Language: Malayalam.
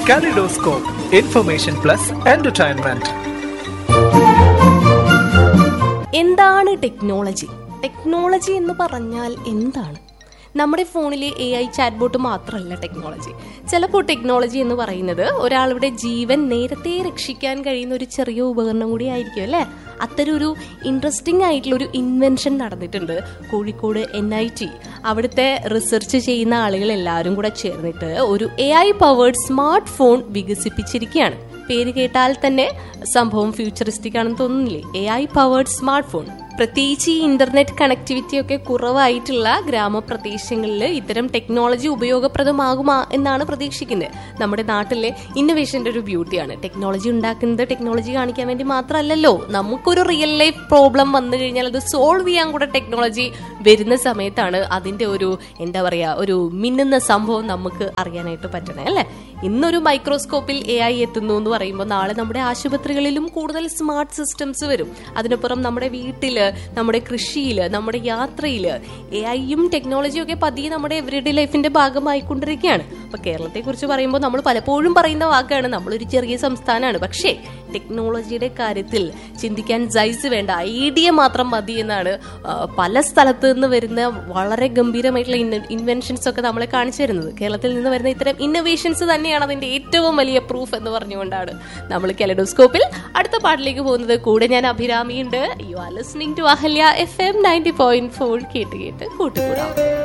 Kaleidoscope, information plus entertainment. എന്താണ് ടെക്നോളജി? ടെക്നോളജി എന്ന് പറഞ്ഞാൽ എന്താണ്? നമ്മുടെ ഫോണിലെ AI ചാറ്റ് ബോട്ട് മാത്രമല്ല ടെക്നോളജി. ചിലപ്പോൾ ടെക്നോളജി എന്ന് പറയുന്നത് ഒരാളുടെ ജീവൻ നേരത്തെ രക്ഷിക്കാൻ കഴിയുന്ന ഒരു ചെറിയ ഉപകരണം കൂടി ആയിരിക്കും അല്ലേ? അത്തരം ഒരു ഇൻട്രസ്റ്റിംഗ് ആയിട്ടുള്ള ഒരു ഇൻവെൻഷൻ നടന്നിട്ടുണ്ട് കോഴിക്കോട് NIT. അവിടുത്തെ റിസർച്ച് ചെയ്യുന്ന ആളുകൾ എല്ലാവരും കൂടെ ചേർന്നിട്ട് ഒരു AI പവേർഡ് സ്മാർട്ട് ഫോൺ വികസിപ്പിച്ചിരിക്കുകയാണ്. പേര് കേട്ടാൽ തന്നെ സംഭവം ഫ്യൂച്ചറിസ്റ്റിക് ആണെന്ന് തോന്നുന്നില്ലേ? AI powered smart phone. പ്രത്യേകിച്ച് ഈ ഇന്റർനെറ്റ് കണക്ടിവിറ്റി ഒക്കെ കുറവായിട്ടുള്ള ഗ്രാമപ്രദേശങ്ങളിൽ ഇത്തരം ടെക്നോളജി ഉപയോഗപ്രദമാകുമാ എന്നാണ് പ്രതീക്ഷിക്കുന്നത്. നമ്മുടെ നാട്ടിലെ ഇന്നോവേഷന്റെ ഒരു ബ്യൂട്ടിയാണ്. ടെക്നോളജി ഉണ്ടാക്കുന്നത് ടെക്നോളജി കാണിക്കാൻ വേണ്ടി മാത്രമല്ലല്ലോ. നമുക്കൊരു റിയൽ ലൈഫ് പ്രോബ്ലം വന്നു കഴിഞ്ഞാൽ അത് സോൾവ് ചെയ്യാൻ കൂടെ ടെക്നോളജി വരുന്ന സമയത്താണ് അതിന്റെ ഒരു എന്താ പറയാ ഒരു മിന്നുന്ന സംഭവം നമുക്ക് അറിയാനായിട്ട് പറ്റണേ അല്ലെ? ഇന്നൊരു മൈക്രോസ്കോപ്പിൽ AI എത്തുന്നു എന്ന് പറയുമ്പോൾ നാളെ നമ്മുടെ ആശുപത്രികളിലും കൂടുതൽ സ്മാർട്ട് സിസ്റ്റംസ് വരും. അതിനപ്പുറം നമ്മുടെ വീട്ടില്, നമ്മുടെ കൃഷിയില്, നമ്മുടെ യാത്രയില് AIയും ടെക്നോളജിയും ഒക്കെ പതിയെ നമ്മുടെ എവറിഡേ ലൈഫിന്റെ ഭാഗമായിക്കൊണ്ടിരിക്കുകയാണ്. അപ്പൊ കേരളത്തെ കുറിച്ച് പറയുമ്പോൾ നമ്മൾ പലപ്പോഴും പറയുന്ന വാക്കാണ് നമ്മളൊരു ചെറിയ സംസ്ഥാനമാണ്. പക്ഷേ ടെക്നോളജിയുടെ കാര്യത്തിൽ ചിന്തിക്കാൻ സൈസ് വേണ്ട, ഐഡിയ മാത്രം മതി എന്നാണ് പല സ്ഥലത്ത് നിന്ന് വരുന്ന വളരെ ഗംഭീരമായിട്ടുള്ള ഇൻവെൻഷൻസ് ഒക്കെ നമ്മളെ കാണിച്ചു തരുന്നത്. കേരളത്തിൽ നിന്ന് വരുന്ന ഇത്തരം ഇന്നോവേഷൻസ് തന്നെയാണ് അതിന്റെ ഏറ്റവും വലിയ പ്രൂഫ് എന്ന് പറഞ്ഞുകൊണ്ടാണ് നമ്മൾ കെലഡോസ്കോപ്പിൽ അടുത്ത പാട്ടിലേക്ക് പോകുന്നത്. കൂടെ ഞാൻ അഭിരാമിയുണ്ട്. You are listening to Ahalya FM 90.4. കേട്ട് കേട്ട് കൂട്ടുകൂടാം.